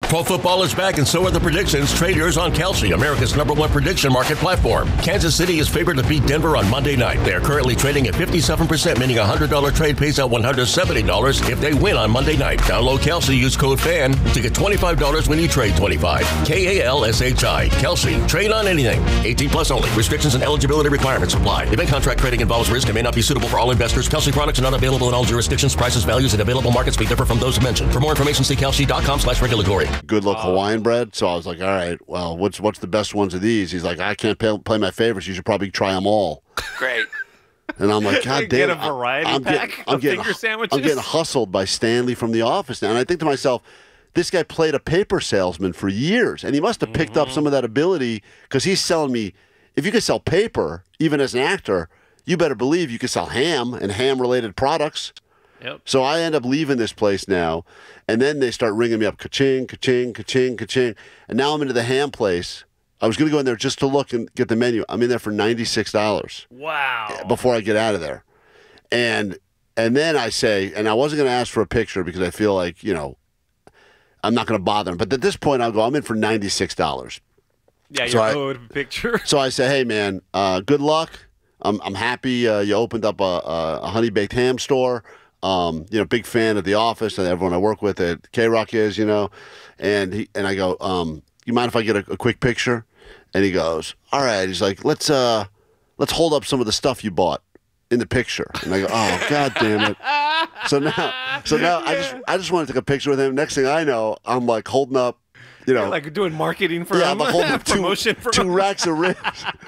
Pro football is back, and so are the predictions. Trade yours on Kalshi, America's #1 prediction market platform. Kansas City is favored to beat Denver on Monday night. They are currently trading at 57%, meaning a $100 trade pays out $170 if they win on Monday night. Download Kalshi, use code FAN to get $25 when you trade 25. KALSHI. Kalshi. Trade on anything. 18 plus only. Restrictions and eligibility requirements apply. Event contract trading involves risk and may not be suitable for all investors. Kalshi products are not available in all jurisdictions. Prices, values, and available markets may differ from those mentioned. For more information, see kalshi.com/regulatory. Good look Hawaiian bread. So I was like, all right, well, what's the best ones of these? He's like, I can't play my favorites. You should probably try them all. Great. And I'm like, God damn. Get a variety pack of finger sandwiches. I'm getting hustled by Stanley from The Office now. And I think to myself, this guy played a paper salesman for years. And he must have picked up some of that ability because he's selling me, if you could sell paper, even as an actor, you better believe you could sell ham and ham-related products. Yep. So I end up leaving this place now, and then they start ringing me up, ka-ching, ka-ching, ka-ching, ka-ching. And now I'm into the ham place. I was going to go in there just to look and get the menu. I'm in there for $96. Wow. Before I get out of there. And then I say, and I wasn't going to ask for a picture because I feel like, I'm not going to bother him. But at this point, I'll go, I'm in for $96. Yeah, you're owed a picture. So I say, hey, man, good luck. I'm happy you opened up a honey baked ham store. Big fan of The Office and everyone I work with at K-Rock is, and I go, you mind if I get a quick picture? And he goes, all right. He's like, let's hold up some of the stuff you bought in the picture. And I go, oh, God damn it. So now I just want to take a picture with him. Next thing I know, I'm like holding up, You're like doing marketing for him. I'm holding up promotion for two racks of ribs.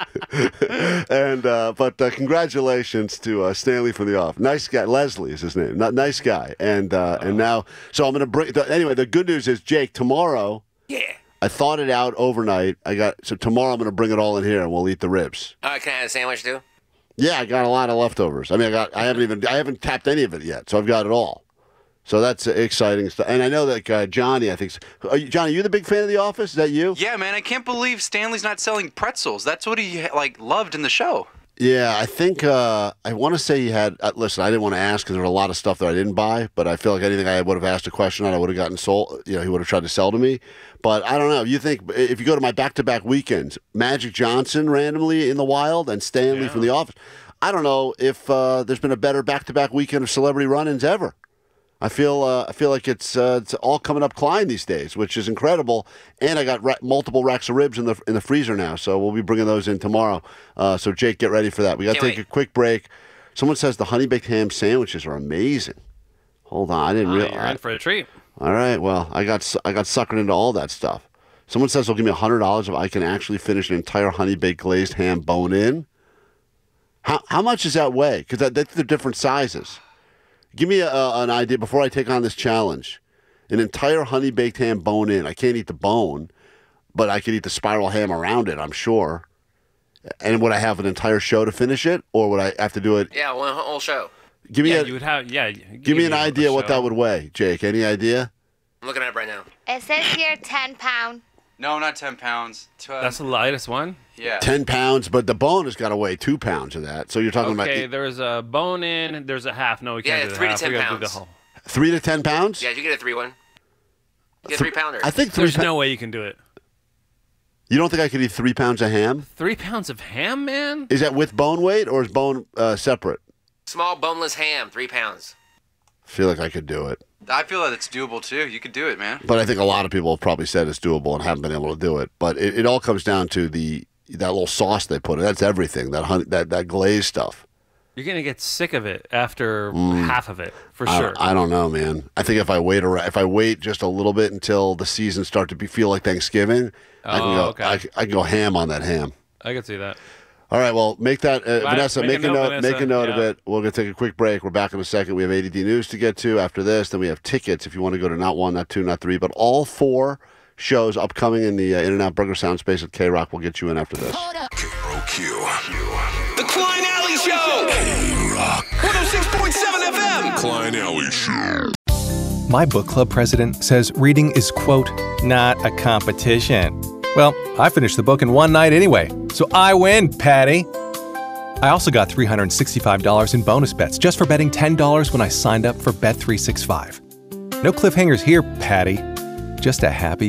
And but congratulations to Stanley from The Office. Nice guy. Leslie is his name. Nice guy. And now, so I'm going to bring. Anyway, the good news is, Jake, tomorrow. Yeah. I thought it out overnight. So tomorrow I'm going to bring it all in here and we'll eat the ribs. Can I have a sandwich too? Yeah, I got a lot of leftovers. I mean, I haven't tapped any of it yet, so I've got it all. So that's exciting stuff. And I know that Johnny, I think. Johnny, are you the big fan of The Office? Is that you? Yeah, man. I can't believe Stanley's not selling pretzels. That's what he loved in the show. Yeah, I think I want to say he had. Listen, I didn't want to ask because there were a lot of stuff that I didn't buy. But I feel like anything I would have asked a question on, I would have gotten sold. He would have tried to sell to me. But I don't know. You think if you go to my back-to-back weekends, Magic Johnson randomly in the wild and Stanley from The Office. I don't know if there's been a better back-to-back weekend of celebrity run-ins ever. I feel like it's all coming up Klein these days, which is incredible. And I got multiple racks of ribs in the freezer now, so we'll be bringing those in tomorrow. So Jake, get ready for that. We got to take a quick break. Someone says the honey baked ham sandwiches are amazing. Hold on, I didn't realize. You're in for a treat. All right, well, I got suckered into all that stuff. Someone says they'll give me $100 if I can actually finish an entire honey baked glazed ham bone in. How much does that weigh? Because they're different sizes. Give me an idea before I take on this challenge. An entire honey-baked ham bone-in. I can't eat the bone, but I could eat the spiral ham around it, I'm sure. And would I have an entire show to finish it, or would I have to do it? Yeah, one whole show. Give me you would have. Yeah. Give me an idea what that would weigh, Jake. Any idea? I'm looking at it right now. It says here 10 pounds. No, not 10 pounds. That's the lightest one? Yeah. 10 pounds, but the bone has got to weigh 2 pounds of that. So you're talking about... Okay, there's a bone in, there's a half. No, we can't do the 3 half. to 10 We gotta pounds. do the whole. 3 to 10 pounds? Yeah, you get a 3-1. Get a 3-pounder. I think There's no way you can do it. You don't think I could eat 3 pounds of ham? 3 pounds of ham, man? Is that with bone weight, or is bone separate? Small boneless ham, 3 pounds. I feel like I could do it. I feel that it's doable, too. You could do it, man. But I think a lot of people have probably said it's doable and haven't been able to do it. But it all comes down to that little sauce they put in. That's everything, that glaze stuff. You're going to get sick of it after half of it, for sure. I don't know, man. I think if I wait just a little bit until the season starts to feel like Thanksgiving, I can go ham on that ham. I can see that. All right, well, make that, Vanessa, make a note of yeah. it. We're going to take a quick break. We're back in a second. We have ADD News to get to after this. Then we have tickets if you want to go to not 1, not 2, not 3, but all 4 shows upcoming in the In-N-Out Burger Sound Space at K-Rock. We'll get you in after this. KROQ. The Klein Alley Show. K-Rock. 106.7 FM. The Klein Alley Show. My book club president says reading is, quote, not a competition. Well, I finished the book in one night anyway, so I win, Patty. I also got $365 in bonus bets just for betting $10 when I signed up for Bet365. No cliffhangers here, Patty. Just a happy